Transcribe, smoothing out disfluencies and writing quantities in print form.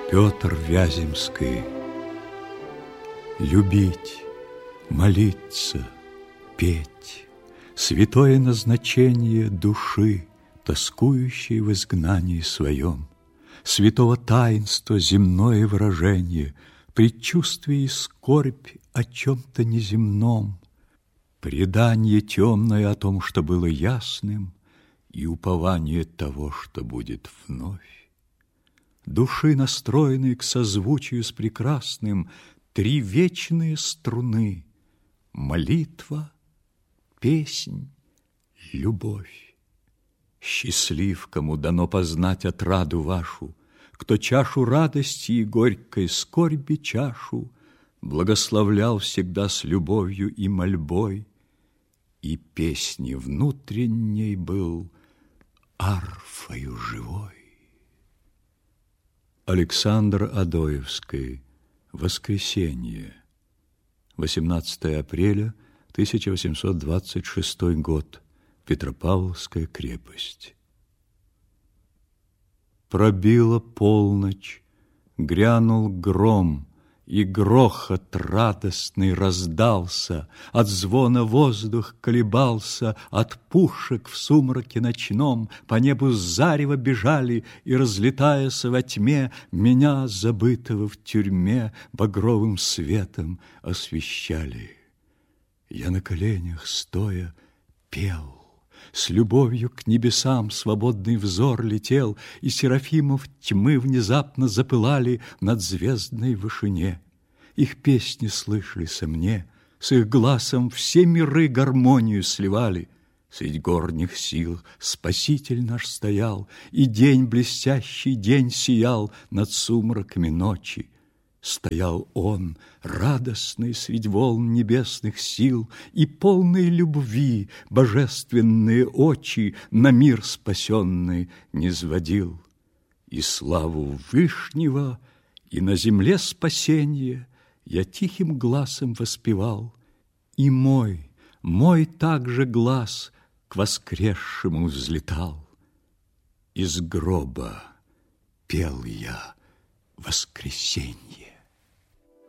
Петр Вяземский. Любить, молиться, петь — святое назначение души, тоскующей в изгнании своем. Святого таинства земное выражение, предчувствие и скорбь о чем-то неземном, предание темное о том, что было ясным, и упование того, что будет вновь. Души, настроенные к созвучию с прекрасным, три вечные струны — молитва, песнь, любовь. Счастлив, кому дано познать отраду вашу, кто чашу радости и горькой скорби чашу благословлял всегда с любовью и мольбой, и песни внутренней был арфою живой. Александр Адоевский. Воскресенье. 18 апреля 1826 год. Петропавловская крепость. Пробила полночь, грянул гром, и грохот радостный раздался, от звона воздух колебался, от пушек в сумраке ночном по небу зарево бежали и, разлетаясь во тьме, меня, забытого в тюрьме, багровым светом освещали. Я на коленях стоя пел, с любовью к небесам свободный взор летел, и серафимов тьмы внезапно запылали над звездной вышине. Их песни слышались мне, с их гласом все миры гармонию сливали. Средь горних сил Спаситель наш стоял, и день блестящий день сиял над сумраками ночи. Стоял он, радостный средь волн небесных сил, и полной любви божественные очи на мир спасенный низводил. И славу Вышнего, и на земле спасенье я тихим гласом воспевал, и мой также глас к воскресшему взлетал. Из гроба пел я воскресенье.